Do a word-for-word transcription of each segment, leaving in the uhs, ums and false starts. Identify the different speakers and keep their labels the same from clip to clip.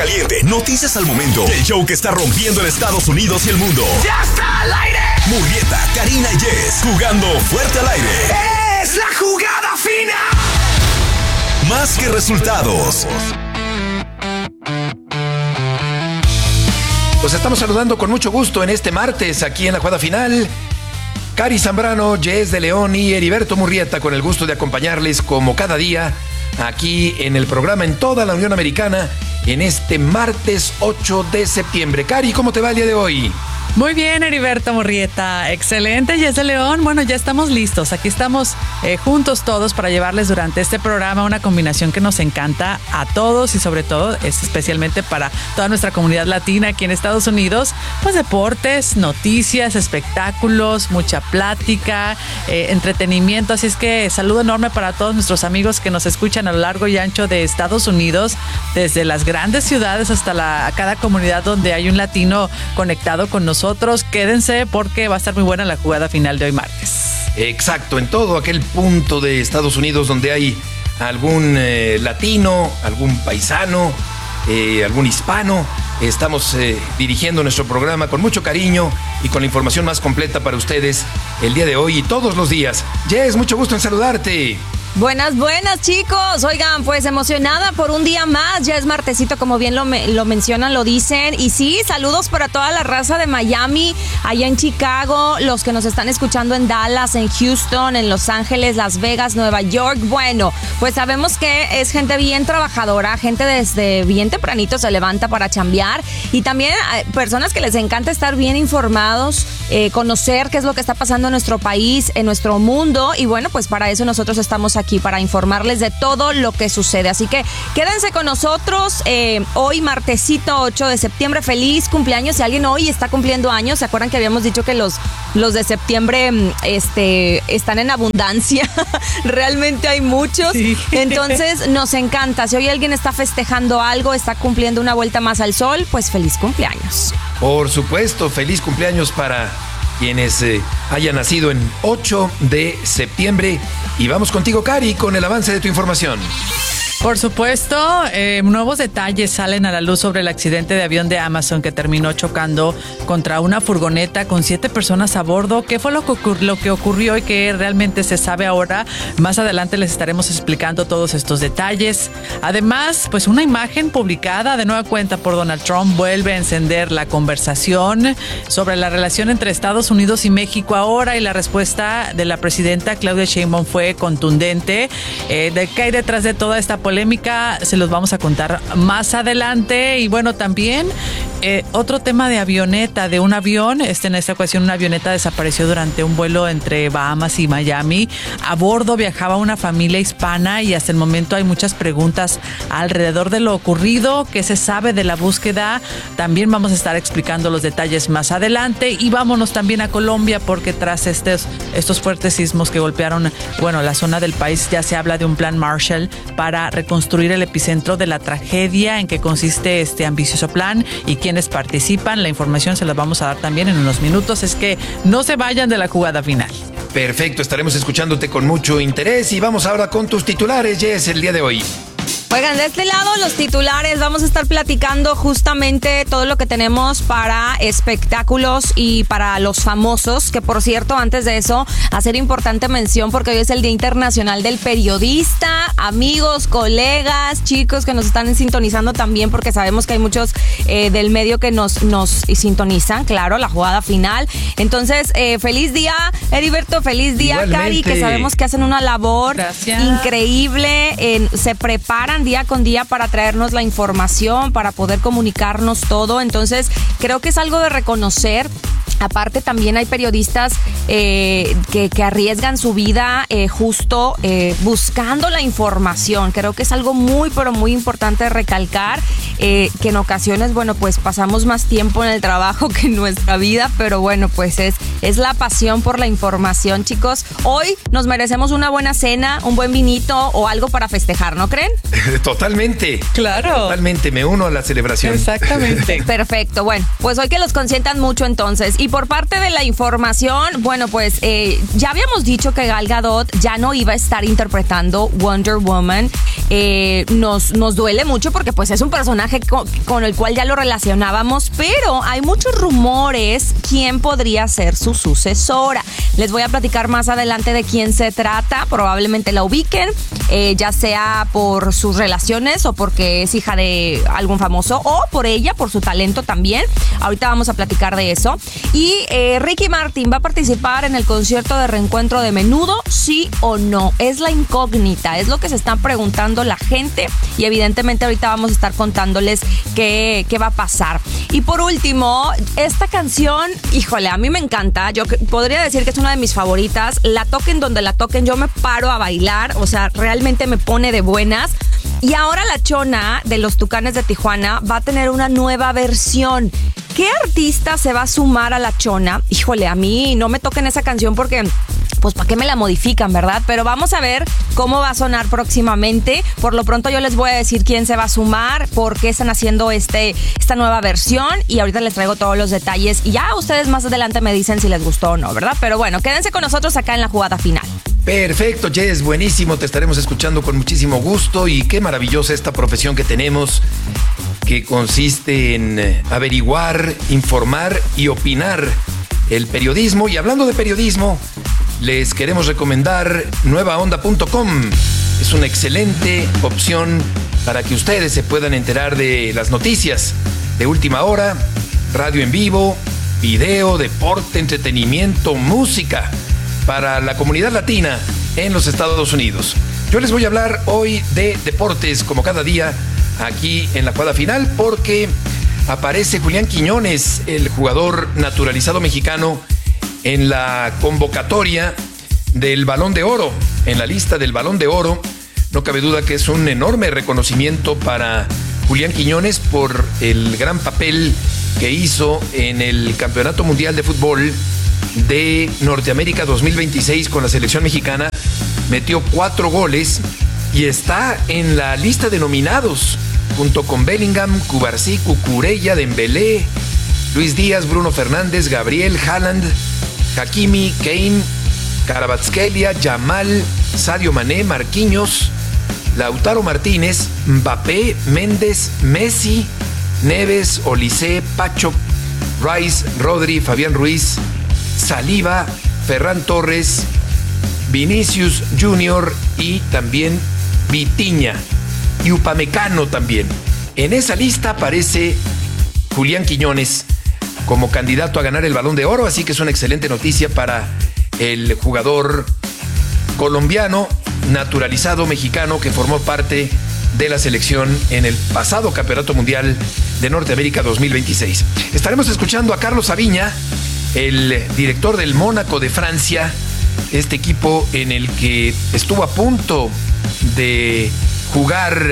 Speaker 1: caliente, noticias al momento. El show que está rompiendo en Estados Unidos y el mundo.
Speaker 2: ¡Ya está al aire!
Speaker 1: Murrieta, Karina y Jess, jugando fuerte al aire.
Speaker 2: ¡Es la jugada final!
Speaker 1: Más que resultados.
Speaker 3: Los estamos saludando con mucho gusto en este martes aquí en la jugada final. Cari Zambrano, Jess de León y Heriberto Murrieta, con el gusto de acompañarles como cada día aquí en el programa en toda la Unión Americana en este martes ocho de septiembre. Cari, ¿cómo te va el día de hoy?
Speaker 4: Muy bien, Heriberto Murrieta. Excelente, Jess de León. Bueno, ya estamos listos. Aquí estamos eh, juntos todos para llevarles durante este programa una combinación que nos encanta a todos y sobre todo es especialmente para toda nuestra comunidad latina aquí en Estados Unidos. Pues deportes, noticias, espectáculos, mucha plática, eh, entretenimiento. Así es que saludo enorme para todos nuestros amigos que nos escuchan a lo largo y ancho de Estados Unidos, desde las grandes ciudades hasta la, cada comunidad donde hay un latino conectado con nosotros. Quédense porque va a estar muy buena la jugada final de hoy martes.
Speaker 3: Exacto, en todo aquel punto de Estados Unidos donde hay algún eh, latino, algún paisano, eh, algún hispano, estamos eh, dirigiendo nuestro programa con mucho cariño y con la información más completa para ustedes el día de hoy y todos los días. Jess, mucho gusto en saludarte.
Speaker 5: Buenas, buenas, chicos. Oigan, pues emocionada por un día más. Ya es martesito, como bien lo, me, lo mencionan, lo dicen. Y sí, saludos para toda la raza de Miami, allá en Chicago, los que nos están escuchando en Dallas, en Houston, en Los Ángeles, Las Vegas, Nueva York. Bueno, pues sabemos que es gente bien trabajadora, gente desde bien tempranito se levanta para chambear. Y también hay personas que les encanta estar bien informados, eh, conocer qué es lo que está pasando en nuestro país, en nuestro mundo. Y bueno, pues para eso nosotros estamos aquí. Aquí para informarles de todo lo que sucede. Así que quédense con nosotros eh, hoy martesito ocho de septiembre. Feliz cumpleaños. Si alguien hoy está cumpliendo años, ¿se acuerdan que habíamos dicho que los, los de septiembre este, están en abundancia? Realmente hay muchos. Sí. Entonces nos encanta. Si hoy alguien está festejando algo, está cumpliendo una vuelta más al sol, pues feliz cumpleaños.
Speaker 3: Por supuesto, feliz cumpleaños para quienes eh, hayan nacido en ocho de septiembre. Y vamos contigo, Cari, con el avance de tu información.
Speaker 4: Por supuesto, eh, nuevos detalles salen a la luz sobre el accidente de avión de Amazon que terminó chocando contra una furgoneta con siete personas a bordo. ¿Qué fue lo que, ocur- lo que ocurrió y que realmente se sabe ahora? Más adelante les estaremos explicando todos estos detalles. Además, pues una imagen publicada de nueva cuenta por Donald Trump vuelve a encender la conversación sobre la relación entre Estados Unidos y México ahora, y la respuesta de la presidenta Claudia Sheinbaum fue contundente. Eh, ¿de qué hay detrás de toda esta polémica? Se los vamos a contar más adelante. Y bueno, también eh, otro tema de avioneta, de un avión. Este, en esta ocasión una avioneta desapareció durante un vuelo entre Bahamas y Miami. A bordo viajaba una familia hispana y hasta el momento hay muchas preguntas alrededor de lo ocurrido. ¿Qué se sabe de la búsqueda? También vamos a estar explicando los detalles más adelante. Y vámonos también a Colombia, porque tras estos, estos fuertes sismos que golpearon, bueno, la zona del país, ya se habla de un plan Marshall para reconstruir el epicentro de la tragedia. ¿En qué consiste este ambicioso plan y quiénes participan? La información se la vamos a dar también en unos minutos, es que no se vayan de la jugada final.
Speaker 3: Perfecto, estaremos escuchándote con mucho interés y vamos ahora con tus titulares, Jess, el día de hoy.
Speaker 5: Oigan, de este lado los titulares, vamos a estar platicando justamente todo lo que tenemos para espectáculos y para los famosos, que por cierto, antes de eso, hacer importante mención porque hoy es el Día Internacional del Periodista. Amigos, colegas, chicos que nos están sintonizando también, porque sabemos que hay muchos eh, del medio que nos, nos sintonizan, claro, la jugada final. Entonces, eh, feliz día, Heriberto, feliz día, igualmente. Cari, que sabemos que hacen una labor Gracias. increíble, eh, se preparan día con día para traernos la información, para poder comunicarnos todo. Entonces, creo que es algo de reconocer. Aparte, también hay periodistas eh, que, que arriesgan su vida eh, justo eh, buscando la información. Creo que es algo muy, pero muy importante recalcar eh, que en ocasiones, bueno, pues pasamos más tiempo en el trabajo que en nuestra vida, pero bueno, pues es, es la pasión por la información, chicos. Hoy nos merecemos una buena cena, un buen vinito o algo para festejar, ¿no creen?
Speaker 3: Totalmente.
Speaker 4: Claro.
Speaker 3: Totalmente, me uno a la celebración.
Speaker 4: Exactamente.
Speaker 5: Perfecto, bueno, pues hoy que los consientan mucho entonces. Y por parte de la información, bueno, pues eh, ya habíamos dicho que Gal Gadot ya no iba a estar interpretando Wonder Woman eh, nos, nos duele mucho porque pues es un personaje con, con el cual ya lo relacionábamos, pero hay muchos rumores quién podría ser su sucesora. Les voy a platicar más adelante de quién se trata, probablemente la ubiquen, eh, ya sea por sus relaciones o porque es hija de algún famoso o por ella, por su talento también. Ahorita vamos a platicar de eso. Y eh, Ricky Martin va a participar en el concierto de reencuentro de Menudo, sí o no. Es la incógnita, es lo que se están preguntando la gente y evidentemente ahorita vamos a estar contándoles qué, qué va a pasar. Y por último, esta canción, híjole, a mí me encanta. Yo podría decir que es una de mis favoritas. La toquen donde la toquen, yo me paro a bailar, o sea, realmente me pone de buenas. Y ahora la Chona de los Tucanes de Tijuana va a tener una nueva versión. ¿Qué artista se va a sumar a la Chona? Híjole, a mí no me toquen esa canción porque, pues, ¿para qué me la modifican, verdad? Pero vamos a ver cómo va a sonar próximamente. Por lo pronto yo les voy a decir quién se va a sumar, por qué están haciendo este, esta nueva versión y ahorita les traigo todos los detalles y ya ustedes más adelante me dicen si les gustó o no, ¿verdad? Pero bueno, quédense con nosotros acá en la jugada final.
Speaker 3: Perfecto, Jess, buenísimo, te estaremos escuchando con muchísimo gusto y qué maravillosa esta profesión que tenemos, que consiste en averiguar, informar y opinar el periodismo. Y hablando de periodismo, les queremos recomendar nueva onda punto com. Es una excelente opción para que ustedes se puedan enterar de las noticias de última hora, radio en vivo, video, deporte, entretenimiento, música para la comunidad latina en los Estados Unidos. Yo les voy a hablar hoy de deportes, como cada día, aquí en la jugada final, porque aparece Julián Quiñones, el jugador naturalizado mexicano, en la convocatoria del Balón de Oro, en la lista del Balón de Oro. No cabe duda que es un enorme reconocimiento para Julián Quiñones por el gran papel que hizo en el Campeonato Mundial de Fútbol de Norteamérica dos mil veintiséis con la selección mexicana. Metió cuatro goles y está en la lista de nominados junto con Bellingham, Cubarsí, Cucurella, Dembélé, Luis Díaz, Bruno Fernández, Gabriel, Haaland, Hakimi, Kane, Kvaratskhelia, Yamal, Sadio Mané, Marquinhos, Lautaro Martínez, Mbappé, Méndez, Messi, Neves, Olise, Pacho, Rice, Rodri, Fabián Ruiz, Saliba, Ferran Torres, Vinicius Junior y también Vitinha y Upamecano también. En esa lista aparece Julián Quiñones como candidato a ganar el Balón de Oro, así que es una excelente noticia para el jugador colombiano naturalizado mexicano que formó parte de la selección en el pasado Campeonato Mundial de Norteamérica dos mil veintiséis. Estaremos escuchando a Carlos Saviña, el director del Mónaco de Francia, este equipo en el que estuvo a punto de jugar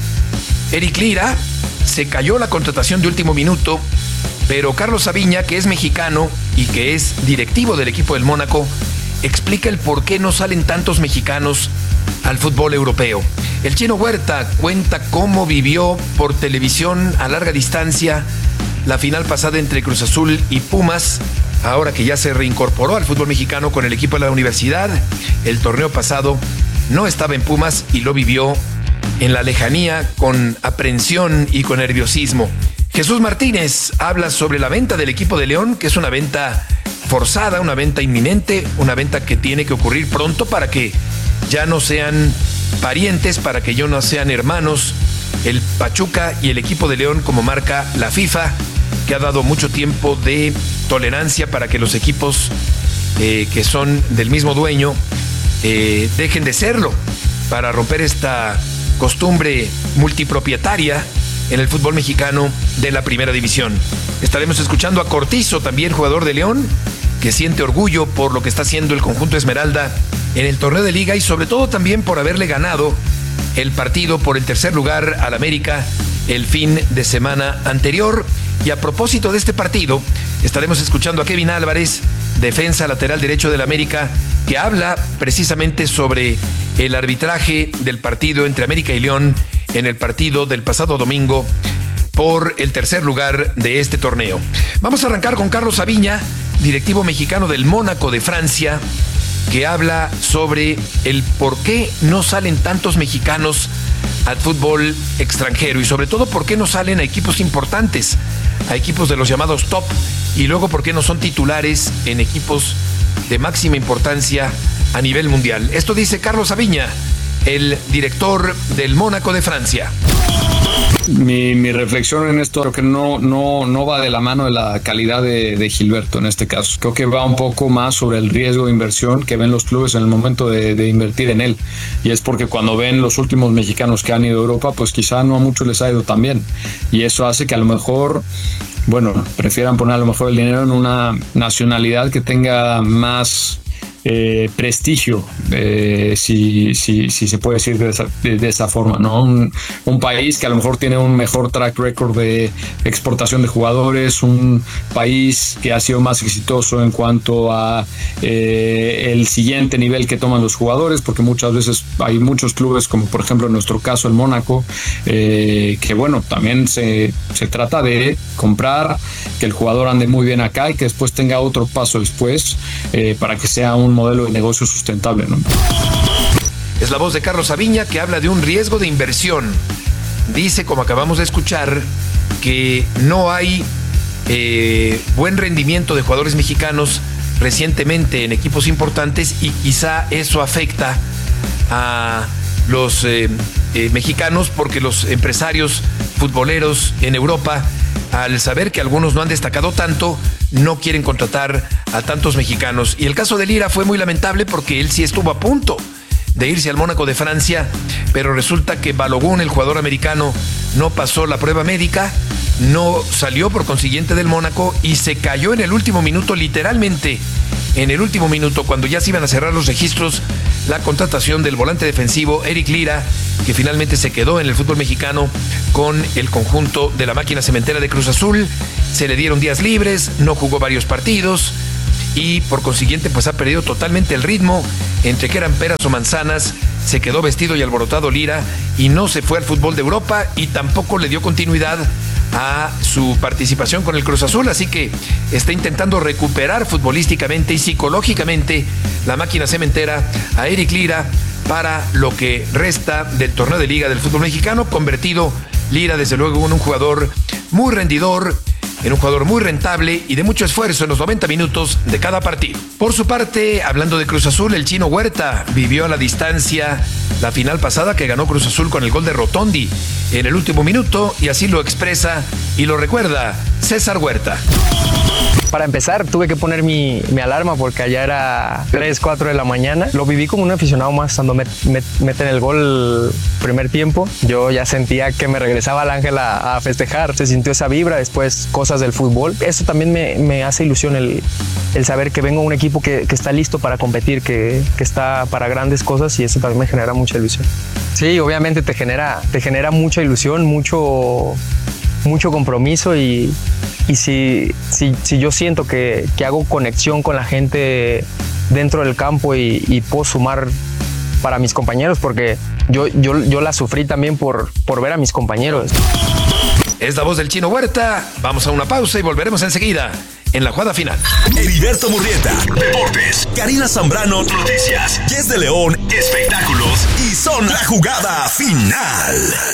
Speaker 3: Eric Lira. Se cayó la contratación de último minuto, pero Carlos Saviña, que es mexicano y que es directivo del equipo del Mónaco, explica el por qué no salen tantos mexicanos al fútbol europeo. El Chino Huerta cuenta cómo vivió por televisión a larga distancia la final pasada entre Cruz Azul y Pumas, ahora que ya se reincorporó al fútbol mexicano con el equipo de la universidad. El torneo pasado no estaba en Pumas y lo vivió en la lejanía con aprensión y con nerviosismo. Jesús Martínez habla sobre la venta del equipo de León, que es una venta forzada, una venta inminente, una venta que tiene que ocurrir pronto para que ya no sean parientes, para que ya no sean hermanos, el Pachuca y el equipo de León, como marca la FIFA, que ha dado mucho tiempo de tolerancia para que los equipos eh, que son del mismo dueño eh, dejen de serlo, para romper esta costumbre multipropietaria en el fútbol mexicano de la primera división. Estaremos escuchando a Cortizo, también jugador de León, que siente orgullo por lo que está haciendo el conjunto Esmeralda en el torneo de liga y sobre todo también por haberle ganado el partido por el tercer lugar al América el fin de semana anterior. Y a propósito de este partido, estaremos escuchando a Kevin Álvarez, defensa lateral derecho del América, que habla precisamente sobre el arbitraje del partido entre América y León en el partido del pasado domingo por el tercer lugar de este torneo. Vamos a arrancar con Carlos Saviña, directivo mexicano del Mónaco de Francia, que habla sobre el por qué no salen tantos mexicanos al fútbol extranjero? Y sobre todo, ¿por qué no salen a equipos importantes, a equipos de los llamados top? Y luego, ¿por qué no son titulares en equipos de máxima importancia a nivel mundial? Esto dice Carlos Aviña, el director del Mónaco de Francia.
Speaker 6: Mi, mi reflexión en esto creo que no, no, no va de la mano de la calidad de, de Gilberto en este caso. Creo que va un poco más sobre el riesgo de inversión que ven los clubes en el momento de, de invertir en él. Y es porque cuando ven los últimos mexicanos que han ido a Europa, pues quizá no a muchos les ha ido tan bien. Y eso hace que a lo mejor, bueno, prefieran poner a lo mejor el dinero en una nacionalidad que tenga más Eh, prestigio, eh, si, si, si se puede decir de esa, de, de esa forma, ¿no? Un, un país que a lo mejor tiene un mejor track record de exportación de jugadores, un país que ha sido más exitoso en cuanto a eh, el siguiente nivel que toman los jugadores, porque muchas veces hay muchos clubes, como por ejemplo en nuestro caso el Mónaco, eh, que bueno, también se, se trata de comprar, que el jugador ande muy bien acá y que después tenga otro paso después eh, para que sea un modelo de negocio sustentable, ¿no?
Speaker 3: Es la voz de Carlos Aviña, que habla de un riesgo de inversión. Dice, como acabamos de escuchar, que no hay eh, buen rendimiento de jugadores mexicanos recientemente en equipos importantes y quizá eso afecta a los eh, eh, mexicanos, porque los empresarios futboleros en Europa, al saber que algunos no han destacado tanto, no quieren contratar a tantos mexicanos. Y el caso de Lira fue muy lamentable porque él sí estuvo a punto de irse al Mónaco de Francia, pero resulta que Balogun, el jugador americano, no pasó la prueba médica, no salió por consiguiente del Mónaco y se cayó en el último minuto, literalmente en el último minuto, cuando ya se iban a cerrar los registros, la contratación del volante defensivo Eric Lira, que finalmente se quedó en el fútbol mexicano con el conjunto de la máquina cementera de Cruz Azul. Se le dieron días libres, no jugó varios partidos y por consiguiente pues ha perdido totalmente el ritmo. Entre que eran peras o manzanas, se quedó vestido y alborotado Lira y no se fue al fútbol de Europa y tampoco le dio continuidad a su participación con el Cruz Azul, así que está intentando recuperar futbolísticamente y psicológicamente la máquina cementera a Eric Lira para lo que resta del torneo de liga del fútbol mexicano, convertido Lira desde luego en un jugador muy rendidor, en un jugador muy rentable y de mucho esfuerzo en los noventa minutos de cada partido. Por su parte, hablando de Cruz Azul, el Chino Huerta vivió a la distancia la final pasada que ganó Cruz Azul con el gol de Rotondi en el último minuto, y así lo expresa y lo recuerda César Huerta.
Speaker 7: Para empezar, tuve que poner mi, mi alarma porque allá era tres, cuatro de la mañana. Lo viví como un aficionado más cuando met, met, meten el gol primer tiempo. Yo ya sentía que me regresaba al Ángel a, a festejar. Se sintió esa vibra, después cosas del fútbol. Eso también me, me hace ilusión el, el saber que vengo a un equipo que, que está listo para competir, que, que está para grandes cosas, y eso también me genera mucha ilusión. Sí, obviamente te genera, te genera mucha ilusión, mucho, mucho compromiso y... Y si, si, si yo siento que, que hago conexión con la gente dentro del campo y, y puedo sumar para mis compañeros, porque yo, yo, yo la sufrí también por, por ver a mis compañeros.
Speaker 3: Es la voz del Chino Huerta. Vamos a una pausa y volveremos enseguida en la jugada final.
Speaker 1: Heriberto Murrieta, deportes. Karina Zambrano, noticias. Jess de León, espectáculos. Y son la jugada final.